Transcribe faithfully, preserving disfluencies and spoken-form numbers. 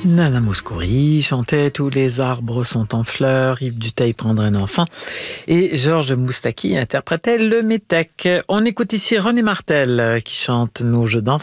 Nana Mouskouri chantait « Tous les arbres sont en fleurs », Yves Duteil prendrait un enfant et Georges Moustaki interprétait le métèque. On écoute ici René Martel qui chante « Nos jeux d'enfants ».